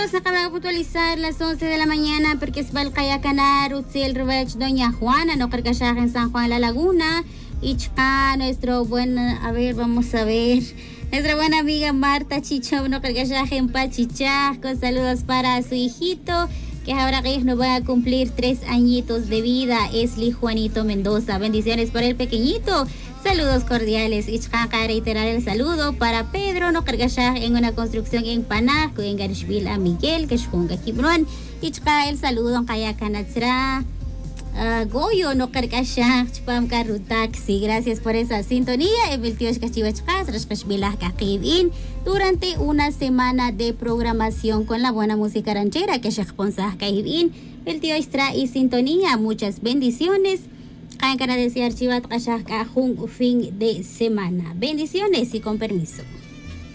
Nos acaba de puntualizar las 11 de la mañana porque es Balcayacana, Rutsil Rubech, Doña Juana, no cargashaje en San Juan La Laguna. Ichka, nuestro buen, a ver, vamos a ver. Nuestra buena amiga Marta Chicho, no cargashaje en Pachichá, con saludos para su hijito, que ahora que nos va a cumplir 3 añitos de vida, Esli Juanito Mendoza. Bendiciones para el pequeñito. Saludos cordiales. Ichka, reiterar el saludo para Pedro, no cargasha en una construcción en Panaco, en Garishville a Miguel, que es Junga Kibron. Ichka, el saludo en Kayakanatsra. Goyo, no cargasha, Chupam Carro Taxi. Gracias por esa sintonía. Eviltios Kachivachkas, Rashkashvilah Kakibin. Durante una semana de programación con la buena música ranchera que Shakponsah Kaibin. El tío Istra y sintonía. Muchas bendiciones. Kaya ka na desear chivat ka siya kahong fin de semana. Bendiciones y con permiso.